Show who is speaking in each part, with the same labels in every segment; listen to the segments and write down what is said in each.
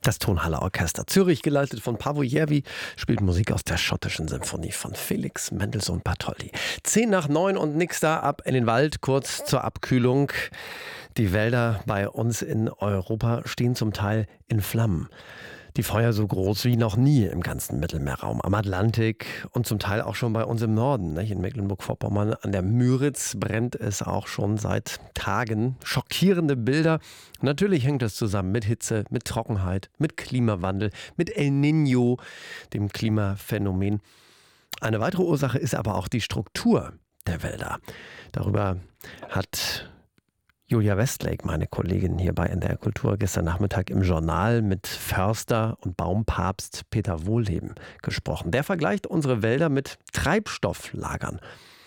Speaker 1: Das Tonhalle Orchester Zürich, geleitet von Paavo Järvi, spielt Musik aus der schottischen Symphonie von Felix Mendelssohn Bartholdy. 9:10 und nix da, ab in den Wald, kurz zur Abkühlung. Die Wälder bei uns in Europa stehen zum Teil in Flammen. Die Feuer so groß wie noch nie im ganzen Mittelmeerraum, am Atlantik und zum Teil auch schon bei uns im Norden. In Mecklenburg-Vorpommern an der Müritz brennt es auch schon seit Tagen. Schockierende Bilder. Natürlich hängt das zusammen mit Hitze, mit Trockenheit, mit Klimawandel, mit El Niño, dem Klimaphänomen. Eine weitere Ursache ist aber auch die Struktur der Wälder. Darüber hat Julia Westlake, meine Kollegin hier bei NDR Kultur, gestern Nachmittag im Journal mit Förster und Baumpapst Peter Wohlleben gesprochen. Der vergleicht unsere Wälder mit Treibstofflagern.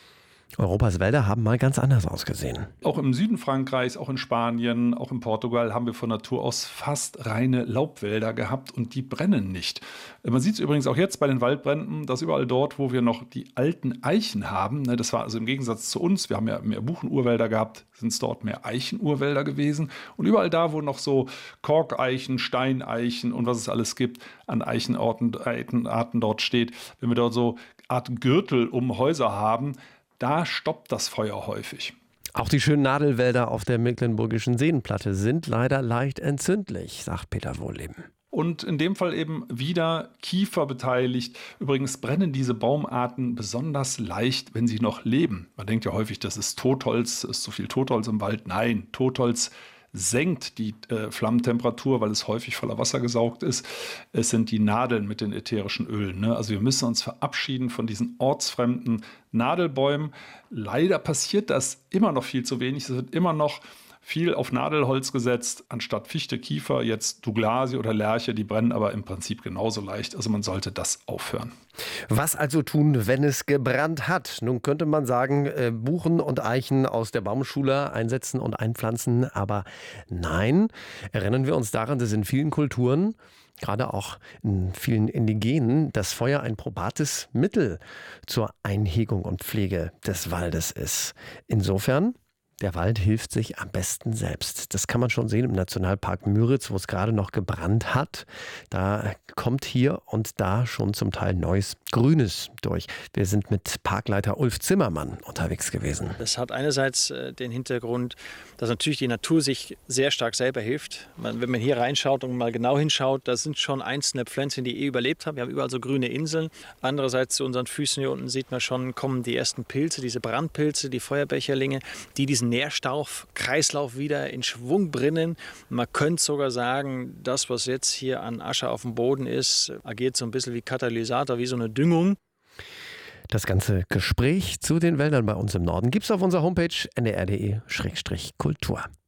Speaker 1: Europas Wälder haben mal ganz anders ausgesehen.
Speaker 2: Auch im Süden Frankreichs, auch in Spanien, auch in Portugal haben wir von Natur aus fast reine Laubwälder gehabt und die brennen nicht. Man sieht es übrigens auch jetzt bei den Waldbränden, dass überall dort, wo wir noch die alten Eichen haben, das war also im Gegensatz zu uns, wir haben ja mehr Buchenurwälder gehabt, sind es dort mehr Eichenurwälder gewesen. Und überall da, wo noch so Korkeichen, Steineichen und was es alles gibt, an Eichenarten dort steht, wenn wir dort so Art Gürtel um Häuser haben, da stoppt das Feuer häufig.
Speaker 1: Auch die schönen Nadelwälder auf der mecklenburgischen Seenplatte sind leider leicht entzündlich, sagt Peter Wohlleben.
Speaker 2: Und in dem Fall eben wieder Kiefer beteiligt. Übrigens brennen diese Baumarten besonders leicht, wenn sie noch leben. Man denkt ja häufig, das ist Totholz, ist zu viel Totholz im Wald. Nein, Totholz senkt die Flammentemperatur, weil es häufig voller Wasser gesaugt ist. Es sind die Nadeln mit den ätherischen Ölen. Also wir müssen uns verabschieden von diesen ortsfremden Nadelbäumen. Leider passiert das immer noch viel zu wenig. Es wird immer noch viel auf Nadelholz gesetzt, anstatt Fichte, Kiefer, jetzt Douglasie oder Lärche, die brennen aber im Prinzip genauso leicht. Also man sollte das aufhören.
Speaker 1: Was also tun, wenn es gebrannt hat? Nun könnte man sagen, Buchen und Eichen aus der Baumschule einsetzen und einpflanzen, aber nein. Erinnern wir uns daran, dass in vielen Kulturen, gerade auch in vielen Indigenen, das Feuer ein probates Mittel zur Einhegung und Pflege des Waldes ist. Insofern, der Wald hilft sich am besten selbst. Das kann man schon sehen im Nationalpark Müritz, wo es gerade noch gebrannt hat. Da kommt hier und da schon zum Teil neues Grünes durch. Wir sind mit Parkleiter Ulf Zimmermann unterwegs gewesen.
Speaker 3: Das hat einerseits den Hintergrund, dass natürlich die Natur sich sehr stark selber hilft. Wenn man hier reinschaut und mal genau hinschaut, da sind schon einzelne Pflänzchen, die überlebt haben. Wir haben überall so grüne Inseln. Andererseits zu unseren Füßen hier unten sieht man schon, kommen die ersten Pilze, diese Brandpilze, die Feuerbecherlinge, die diesen Nährstoffkreislauf wieder in Schwung bringen. Man könnte sogar sagen, das, was jetzt hier an Asche auf dem Boden ist, agiert so ein bisschen wie Katalysator, wie so eine Düngung.
Speaker 1: Das ganze Gespräch zu den Wäldern bei uns im Norden gibt es auf unserer Homepage ndr.de/kultur.